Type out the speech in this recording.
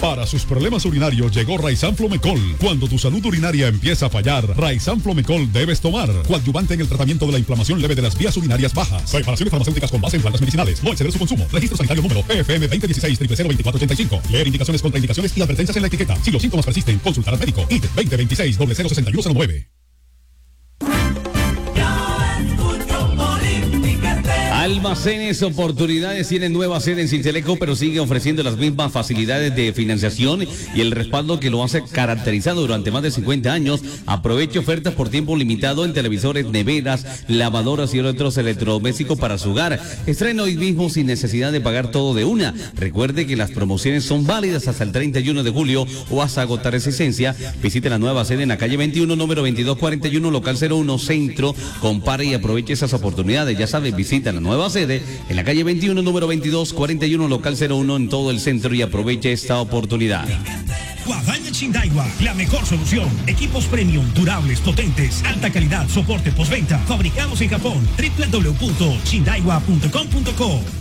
Para sus problemas urinarios llegó Raizan Flomecol. Cuando tu salud urinaria empieza a fallar, Raizan Flomecol debes tomar. Coadyuvante en el tratamiento de la inflamación leve de las vías urinarias bajas. Preparaciones farmacéuticas con base en plantas medicinales. No exceder su consumo. Registro sanitario número PFM 2016-002485. Leer indicaciones, contraindicaciones y advertencias en la etiqueta. Si los síntomas persisten, consultar al médico. ID 2026-006109. Almacenes Oportunidades tiene nueva sede en Sincelejo, pero sigue ofreciendo las mismas facilidades de financiación y el respaldo que lo hace caracterizado durante más de 50 años. Aproveche ofertas por tiempo limitado en televisores, neveras, lavadoras y otros electrodomésticos para su hogar. Estrena hoy mismo sin necesidad de pagar todo de una. Recuerde que las promociones son válidas hasta el 31 de julio o hasta agotar existencia. Visite la nueva sede en la calle 21, número 2241, local 01, Centro. Compare y aproveche esas oportunidades. Ya sabes, visita la nueva sede en la calle 21, número 2241, local 01 en todo el centro y aproveche esta oportunidad. Guadaña Chindaiwa, la mejor solución. Equipos premium, durables, potentes, alta calidad, soporte postventa. Fabricados en Japón. www.chindaiwa.com.co